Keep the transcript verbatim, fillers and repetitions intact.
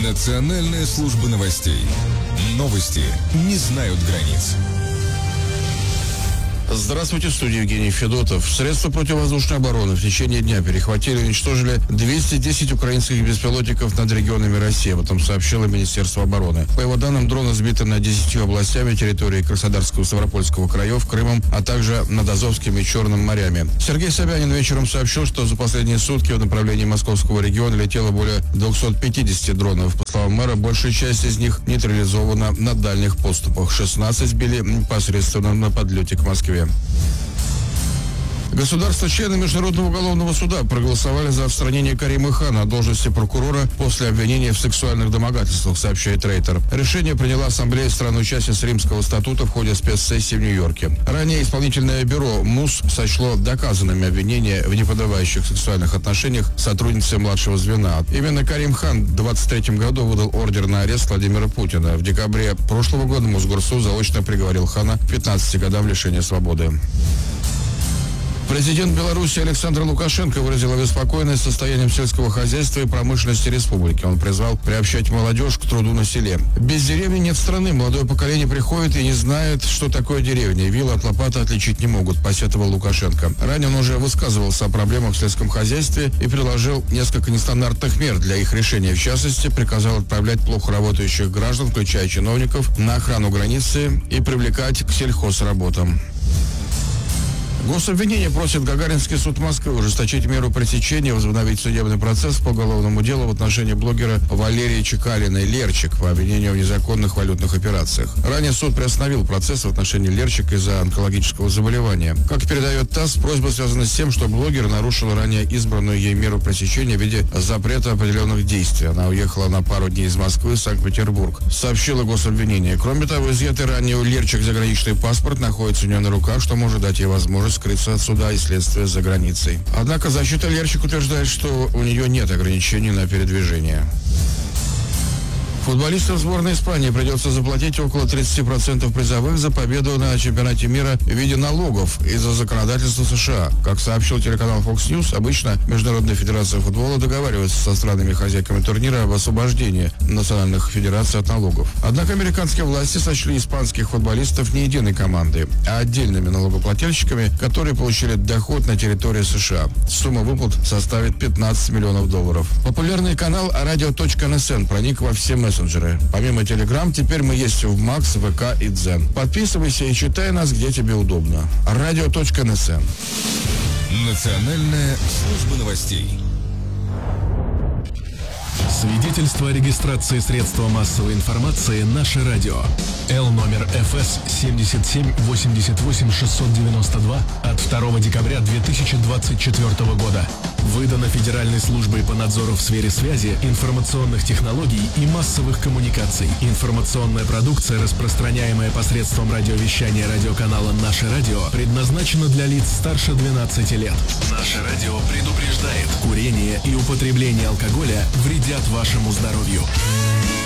Национальная служба новостей. Новости не знают границ. Здравствуйте, в студии Евгений Федотов. Средства противовоздушной обороны в течение дня перехватили и уничтожили двести десять украинских беспилотников над регионами России. Об этом сообщило Министерство обороны. По его данным, дроны сбиты над десятью областями территории Краснодарского и Ставропольского краев, Крымом, а также над Азовским и Черным морями. Сергей Собянин вечером сообщил, что за последние сутки в направлении московского региона летело более двести пятьдесят дронов. По словам мэра, большая часть из них нейтрализована на дальних подступах. шестнадцать сбили непосредственно на подлете к Москве. Государства-члены Международного уголовного суда проголосовали за отстранение Карима Хана от должности прокурора после обвинения в сексуальных домогательствах, сообщает Рейтер. Решение приняла Ассамблея стран-участниц Римского статута в ходе спецсессии в Нью-Йорке. Ранее исполнительное бюро МУС сочло доказанными обвинения в неподобающих сексуальных отношениях сотрудницы младшего звена. Именно Карим Хан в двадцать третьем году выдал ордер на арест Владимира Путина. В декабре прошлого года Мосгорсуд заочно приговорил Хана к пятнадцати годам лишения свободы. Президент Беларуси Александр Лукашенко выразил обеспокоенность состоянием сельского хозяйства и промышленности республики. Он призвал приобщать молодежь к труду на селе. Без деревни нет страны. Молодое поколение приходит и не знает, что такое деревня. Вилы от лопаты отличить не могут, посетовал Лукашенко. Ранее он уже высказывался о проблемах в сельском хозяйстве и предложил несколько нестандартных мер для их решения. В частности, приказал отправлять плохо работающих граждан, включая чиновников, на охрану границы и привлекать к сельхозработам. Гособвинение просит Гагаринский суд Москвы ужесточить меру пресечения, возобновить судебный процесс по уголовному делу в отношении блогера Валерии Чекалиной «Лерчик» по обвинению в незаконных валютных операциях. Ранее суд приостановил процесс в отношении Лерчик из-за онкологического заболевания. Как передает ТАСС, просьба связана с тем, что блогер нарушила ранее избранную ей меру пресечения в виде запрета определенных действий. Она уехала на пару дней из Москвы в Санкт-Петербург, сообщило гособвинение. Кроме того, изъятый ранее у Лерчик заграничный паспорт находится у нее на руках, что может дать ей возможность скрыться от суда и следствия за границей. Однако защита Лерчик утверждает, что у нее нет ограничений на передвижение. Футболистам сборной Испании придется заплатить около тридцати процентов призовых за победу на чемпионате мира в виде налогов из-за законодательства США. Как сообщил телеканал Fox News, обычно Международная федерация футбола договаривается со странами-хозяйками турнира об освобождении национальных федераций от налогов. Однако американские власти сочли испанских футболистов не единой командой, а отдельными налогоплательщиками, которые получили доход на территории США. Сумма выплат составит пятнадцать миллионов долларов. Популярный канал радио точка эн эс эн проник во все мессенджеры. Помимо Telegram, теперь мы есть в Макс, ВК и Дзен. Подписывайся и читай нас, где тебе удобно. радио точка эн эс эн. Национальная служба новостей. Свидетельство о регистрации средства массовой информации «Наше радио». Л номер эф эс семьдесят семь восемьдесят восемь шестьсот девяносто два от второго декабря две тысячи двадцать четвёртого года. Выдано Федеральной службой по надзору в сфере связи, информационных технологий и массовых коммуникаций. Информационная продукция, распространяемая посредством радиовещания радиоканала «Наше радио», предназначена для лиц старше двенадцати лет. «Наше радио» предупреждает: курение и употребление алкоголя вредят вашему здоровью.